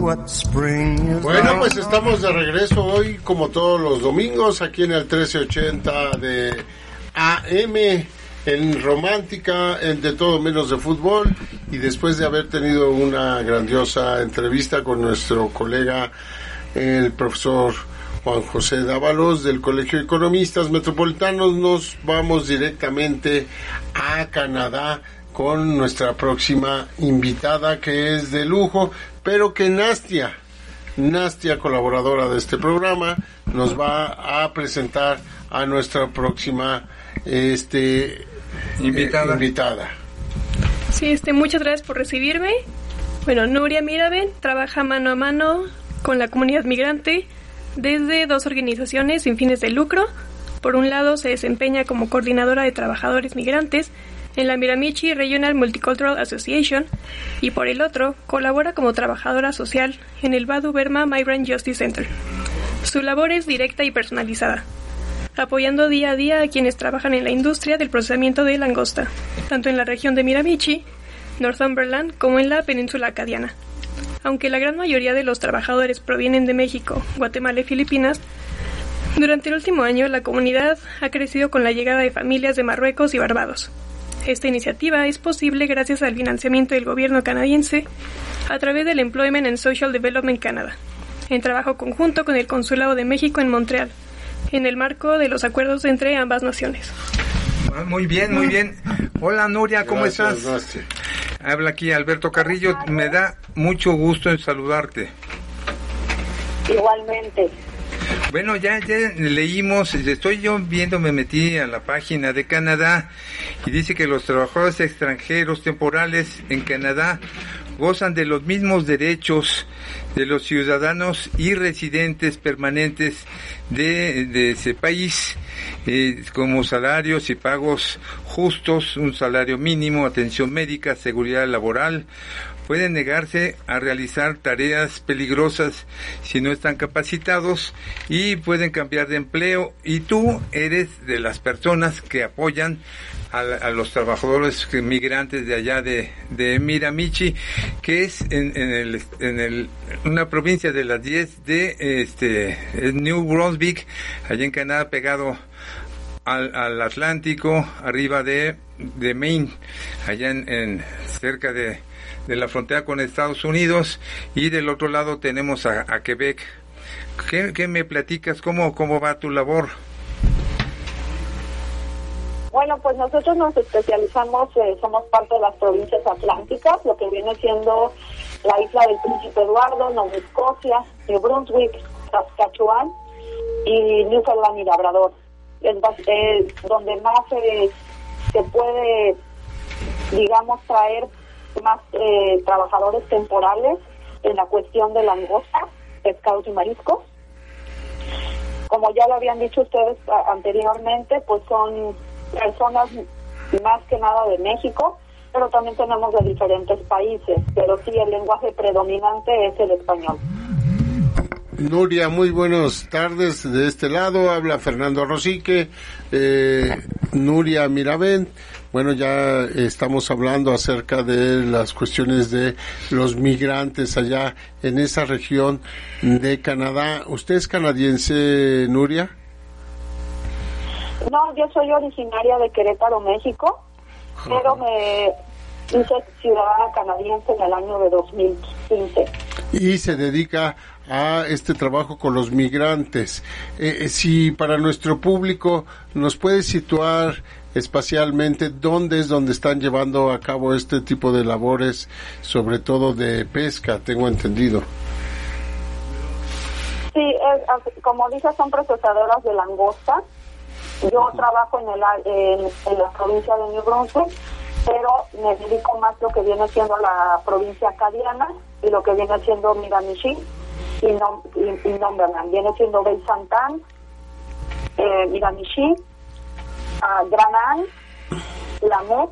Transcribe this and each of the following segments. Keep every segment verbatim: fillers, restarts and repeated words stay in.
Bueno, pues estamos de regreso hoy, como todos los domingos, aquí en el trece ochenta de A M, en Romántica, en De Todo Menos de Fútbol, y después de haber tenido una grandiosa entrevista con nuestro colega, el profesor Juan José Dávalos, del Colegio de Economistas Metropolitanos, nos vamos directamente a Canadá con nuestra próxima invitada, que es de lujo, pero que Nastia, Nastia, colaboradora de este programa, nos va a presentar a nuestra próxima este invitada. Eh, invitada. Sí, este, muchas gracias por recibirme. Bueno, Nuria Mirabent trabaja mano a mano con la comunidad migrante desde dos organizaciones sin fines de lucro. Por un lado, se desempeña como coordinadora de trabajadores migrantes en la Miramichi Regional Multicultural Association, y por el otro, colabora como trabajadora social en el Badu Burma Migrant Justice Center. Su labor es directa y personalizada, apoyando día a día a quienes trabajan en la industria del procesamiento de langosta, tanto en la región de Miramichi, Northumberland, como en la península acadiana. Aunque la gran mayoría de los trabajadores provienen de México, Guatemala y Filipinas, durante el último año la comunidad ha crecido con la llegada de familias de Marruecos y Barbados. Esta iniciativa es posible gracias al financiamiento del gobierno canadiense a través del Employment and Social Development Canada, en trabajo conjunto con el Consulado de México en Montreal, en el marco de los acuerdos entre ambas naciones. Muy bien, muy bien. Hola Nuria, ¿cómo Gracias, estás? Nastia. Habla aquí Alberto Carrillo, me da mucho gusto en saludarte. Igualmente. Bueno, ya, ya leímos, estoy yo viendo, me metí a la página de Canadá y dice que los trabajadores extranjeros temporales en Canadá gozan de los mismos derechos de los ciudadanos y residentes permanentes de, de ese país, eh, como salarios y pagos justos, un salario mínimo, atención médica, seguridad laboral. Pueden negarse a realizar tareas peligrosas si no están capacitados y pueden cambiar de empleo, y tú eres de las personas que apoyan a, a los trabajadores migrantes de allá de, de Miramichi, que es en, en, el, en el, una provincia de las diez de este New Brunswick, allá en Canadá, pegado al, al Atlántico, arriba de, de Maine, allá en, en cerca de de la frontera con Estados Unidos, y del otro lado tenemos a, a Quebec. ¿Qué, qué me platicas? ¿Cómo, cómo va tu labor? Bueno, pues nosotros nos especializamos, eh, somos parte de las provincias atlánticas, lo que viene siendo la isla del Príncipe Eduardo, Nueva Escocia, New Brunswick, Saskatchewan y Newfoundland y Labrador. Es eh, donde más eh, se puede, digamos, traer más eh, trabajadores temporales en la cuestión de langosta, pescados y mariscos. Como ya lo habían dicho ustedes a, anteriormente, pues son personas más que nada de México, pero también tenemos de diferentes países, pero sí el lenguaje predominante es el español. Nuria, muy buenas tardes. De este lado habla Fernando Rosique. eh, Nuria Mirabent. Bueno, ya estamos hablando acerca de las cuestiones de los migrantes allá en esa región de Canadá. ¿Usted es canadiense, Nuria? No, yo soy originaria de Querétaro, México, uh-huh. pero me hice ciudadana canadiense en el año de dos mil quince. Y se dedica a este trabajo con los migrantes. Eh, si para nuestro público nos puede situar espacialmente dónde es donde están llevando a cabo este tipo de labores, sobre todo de pesca, tengo entendido. Sí, es, como dices, son procesadoras de langosta. Yo uh-huh. trabajo en, el, en, en la provincia de New Brunswick, pero me dedico más a lo que viene siendo la provincia acadiana y lo que viene siendo Miramichi y, no, y, y Northumberland. Viene siendo Bay Santan, eh, Miramichi, Uh, Granán, Lamet,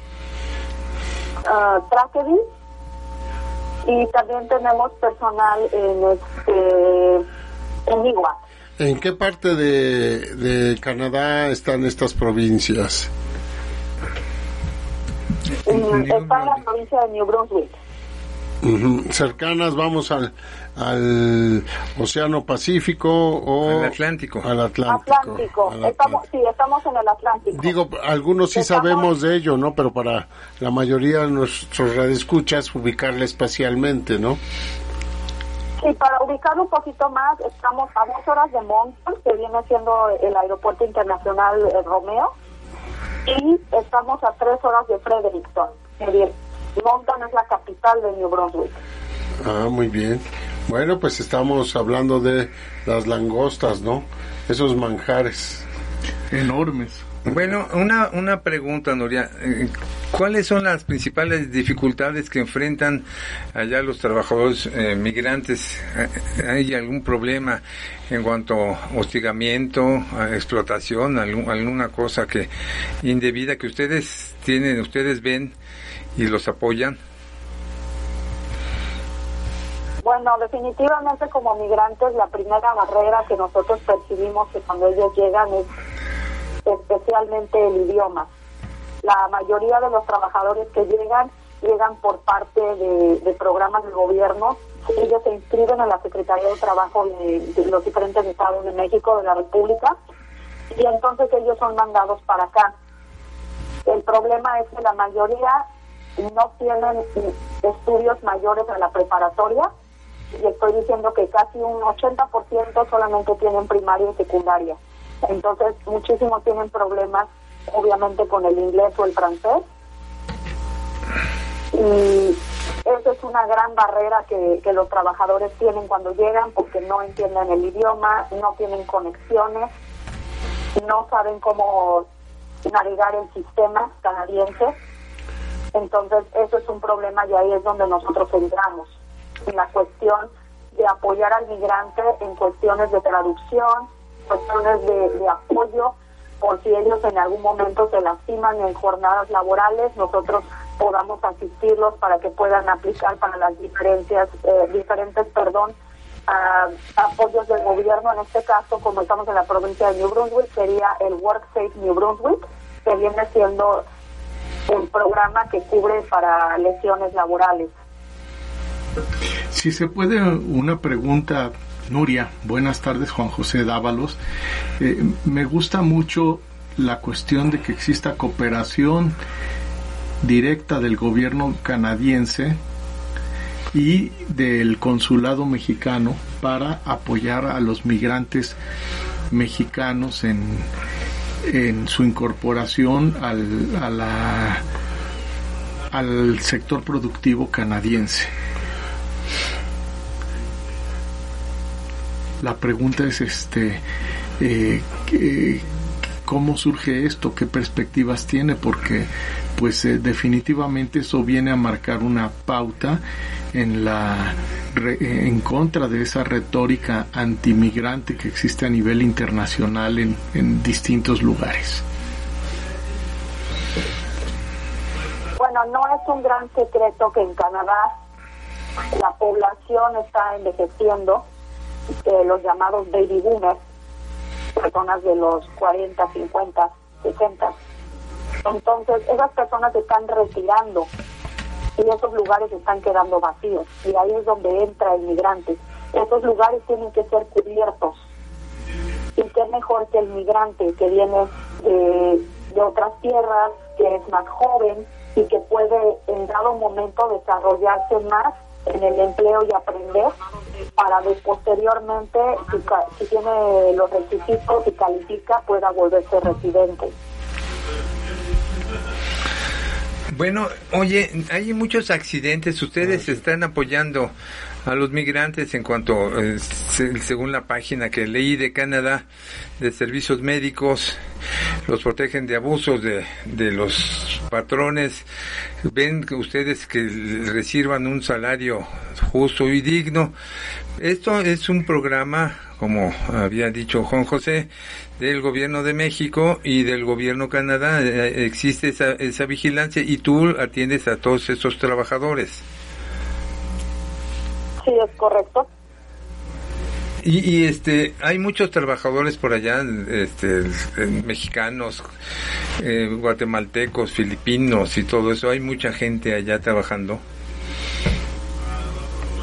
uh, Tracadie, y también tenemos personal en este en Iguac. ¿En qué parte de, de Canadá están estas provincias? En, está en la provincia de New Brunswick. Uh-huh. Cercanas, vamos al, al Océano Pacífico o al Atlántico. Al Atlántico. Atlántico. Al Estamos, Atlántico. sí, estamos en el Atlántico. Digo, algunos sí Estamos... sabemos de ello, ¿no? Pero para la mayoría de nuestros radioescuchas, ubicarla espacialmente, ¿no? Sí, para ubicar un poquito más, estamos a dos horas de Moncton, que viene siendo el Aeropuerto Internacional eh, Romeo, y estamos a tres horas de Fredericton. Es decir, Moncton es la capital de New Brunswick. Ah, muy bien. Bueno, pues estamos hablando de las langostas, ¿no? Esos manjares. Enormes. Bueno, una, una pregunta, Nuria. ¿Cuáles son las principales dificultades que enfrentan allá los trabajadores eh, migrantes? ¿Hay algún problema en cuanto a hostigamiento, a explotación, algún, alguna cosa que indebida que ustedes tienen, ustedes ven y los apoyan? Bueno, definitivamente como migrantes la primera barrera que nosotros percibimos que cuando ellos llegan es especialmente el idioma. La mayoría de los trabajadores que llegan, llegan por parte de, de programas de gobierno. Ellos se inscriben en la Secretaría de Trabajo de, de los diferentes estados de México, de la República, y entonces ellos son mandados para acá. El problema es que la mayoría no tienen estudios mayores en la preparatoria, y estoy diciendo que casi un ochenta por ciento solamente tienen primaria y secundaria. Entonces, muchísimos tienen problemas, obviamente, con el inglés o el francés. Y esa es una gran barrera que, que los trabajadores tienen cuando llegan, porque no entienden el idioma, no tienen conexiones, no saben cómo navegar el sistema canadiense. Entonces, eso es un problema y ahí es donde nosotros entramos, en la cuestión de apoyar al migrante en cuestiones de traducción, cuestiones de, de apoyo, por si ellos en algún momento se lastiman en jornadas laborales, nosotros podamos asistirlos para que puedan aplicar para las diferencias, eh, diferentes, perdón, uh, apoyos del gobierno. En este caso, como estamos en la provincia de New Brunswick, sería el WorkSafe New Brunswick, que viene siendo el programa que cubre para lesiones laborales. Si se puede, una pregunta, Nuria. Buenas tardes, Juan José Dávalos. Eh, me gusta mucho la cuestión de que exista cooperación directa del gobierno canadiense y del consulado mexicano para apoyar a los migrantes mexicanos en, en su incorporación al, a la, al sector productivo canadiense. La pregunta es, este, eh, eh, ¿cómo surge esto? ¿Qué perspectivas tiene? Porque, pues, eh, definitivamente eso viene a marcar una pauta en la re, en contra de esa retórica antimigrante que existe a nivel internacional en, en distintos lugares. Bueno, no es un gran secreto que en Canadá la población está envejeciendo. Eh, los llamados baby boomers, personas de los cuarenta, cincuenta, sesenta. Entonces, esas personas se están retirando y esos lugares están quedando vacíos. Y ahí es donde entra el migrante. Esos lugares tienen que ser cubiertos. Y qué mejor que el migrante que viene de, de otras tierras, que es más joven y que puede en dado momento desarrollarse más en el empleo y aprender para que posteriormente, si, si tiene los requisitos y califica, pueda volverse residente. Bueno, oye, hay muchos accidentes. Ustedes están apoyando a los migrantes en cuanto, eh, según la página que leí de Canadá, de servicios médicos, los protegen de abusos de, de los patrones. Ven que ustedes que reciban un salario justo y digno. Esto es un programa, como había dicho Juan José, del gobierno de México y del gobierno Canadá. Existe esa, esa vigilancia y tú atiendes a todos esos trabajadores. Sí, es correcto. Y, y este, hay muchos trabajadores por allá, este, mexicanos, eh, guatemaltecos, filipinos y todo eso. Hay mucha gente allá trabajando.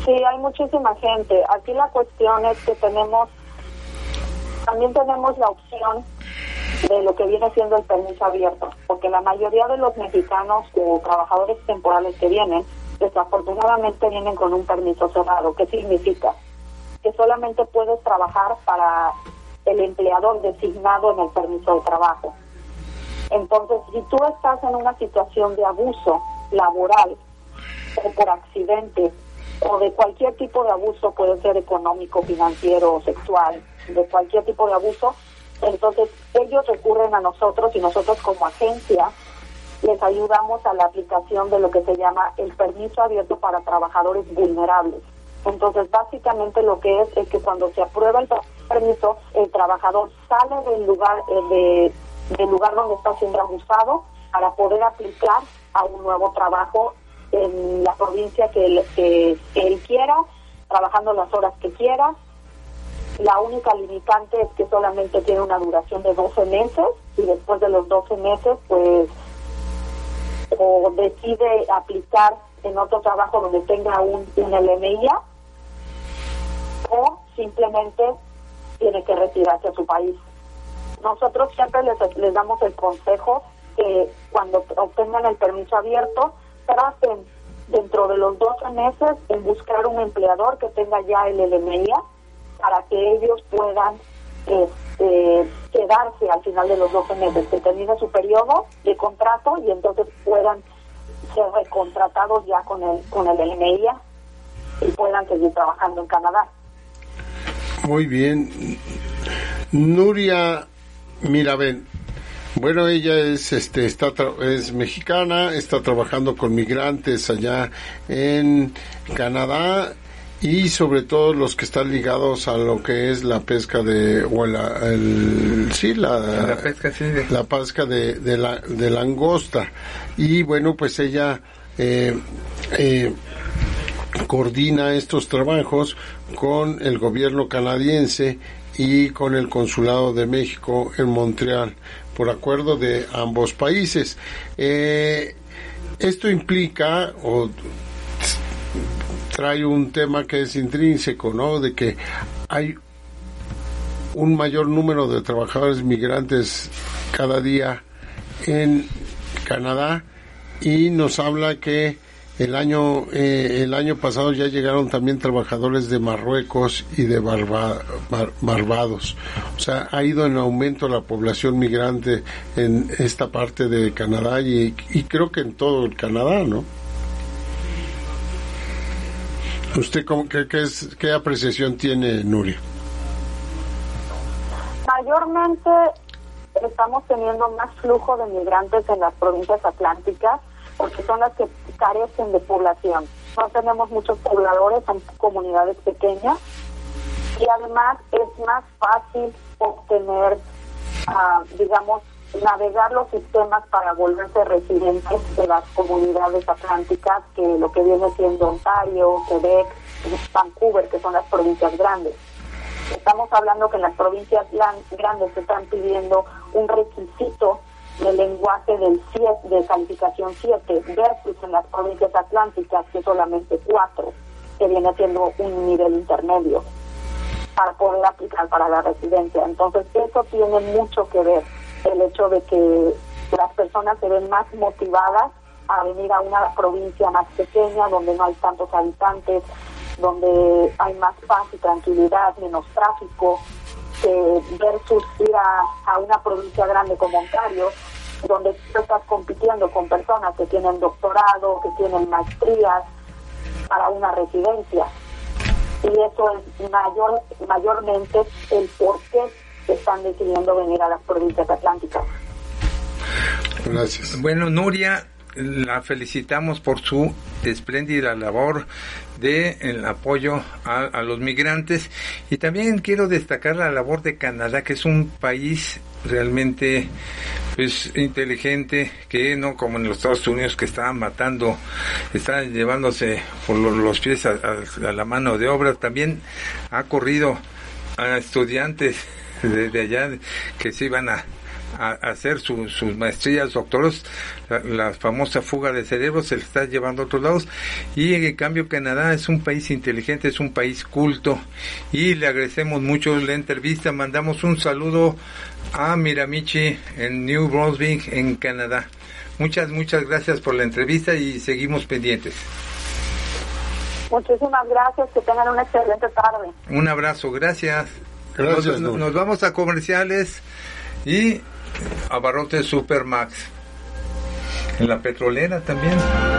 Sí, hay muchísima gente. Aquí la cuestión es que tenemos, también tenemos la opción de lo que viene siendo el permiso abierto, porque la mayoría de los mexicanos o trabajadores temporales que vienen, desafortunadamente vienen con un permiso cerrado. ¿Qué significa? Que solamente puedes trabajar para el empleador designado en el permiso de trabajo. Entonces, si tú estás en una situación de abuso laboral o por accidente o de cualquier tipo de abuso, puede ser económico, financiero o sexual, de cualquier tipo de abuso, entonces ellos recurren a nosotros y nosotros como agencia les ayudamos a la aplicación de lo que se llama el permiso abierto para trabajadores vulnerables. Entonces, básicamente lo que es es que cuando se aprueba el permiso, el trabajador sale del lugar eh, de, del lugar donde está siendo abusado para poder aplicar a un nuevo trabajo en la provincia que él, que, que él quiera, trabajando las horas que quiera. La única limitante es que solamente tiene una duración de doce meses y después de los doce meses, pues, o decide aplicar en otro trabajo donde tenga un, un L M I A, o simplemente tiene que retirarse a su país. Nosotros siempre les, les damos el consejo que cuando obtengan el permiso abierto, traten dentro de los doce meses en buscar un empleador que tenga ya el L M I A para que ellos puedan este, quedarse al final de los doce meses, que termine su periodo de contrato y entonces puedan ser recontratados ya con el, con el L M I A y puedan seguir trabajando en Canadá. Muy bien. Nuria Mirabén. Bueno, ella es este está es mexicana, está trabajando con migrantes allá en Canadá y sobre todo los que están ligados a lo que es la pesca de o la el, sí la, la pesca sí de... la pesca de de la de langosta. Y bueno, pues ella eh, eh, coordina estos trabajos con el gobierno canadiense y con el Consulado de México en Montreal, por acuerdo de ambos países. Eh, esto implica o trae un tema que es intrínseco, ¿no? De que hay un mayor número de trabajadores migrantes cada día en Canadá y nos habla que el año eh, el año pasado ya llegaron también trabajadores de Marruecos y de Barba, Bar, Barbados. O sea, ha ido en aumento la población migrante en esta parte de Canadá y, y creo que en todo el Canadá, ¿no? ¿Usted cómo, qué, qué, es, qué apreciación tiene, Nuria? Mayormente estamos teniendo más flujo de migrantes en las provincias atlánticas porque son las que carecen de población. No tenemos muchos pobladores, son comunidades pequeñas y además es más fácil obtener, uh, digamos, navegar los sistemas para volverse residentes de las comunidades atlánticas que lo que viene siendo Ontario, Quebec, Vancouver, que son las provincias grandes. Estamos hablando que en las provincias grandes se están pidiendo un requisito del lenguaje del siete, de calificación siete, versus en las provincias atlánticas que solamente cuatro, que viene siendo un nivel intermedio para poder aplicar para la residencia. Entonces eso tiene mucho que ver, el hecho de que las personas se ven más motivadas a venir a una provincia más pequeña donde no hay tantos habitantes, donde hay más paz y tranquilidad, menos tráfico, eh, versus ir a, a una provincia grande como Ontario, donde tú estás compitiendo con personas que tienen doctorado, que tienen maestrías para una residencia. Y eso es mayor mayormente el por qué están decidiendo venir a las provincias atlánticas. Gracias. Bueno, Nuria, la felicitamos por su espléndida labor de el apoyo a, a los migrantes y también quiero destacar la labor de Canadá, que es un país realmente pues inteligente, que no como en los Estados Unidos que estaban matando, estaban llevándose por los, los pies a, a, a la mano de obra. También ha corrido a estudiantes de, de allá que se iban a a, a hacer su, sus maestrías, doctorados, la, la famosa fuga de cerebros se le está llevando a otros lados, y en cambio Canadá es un país inteligente, es un país culto, y le agradecemos mucho la entrevista. Mandamos un saludo a Miramichi en New Brunswick, en Canadá. Muchas, muchas gracias por la entrevista y seguimos pendientes. Muchísimas gracias, que tengan una excelente tarde. Un abrazo, gracias. Gracias. Nos, nos vamos a comerciales y Abarrotes Supermax. En la petrolera también.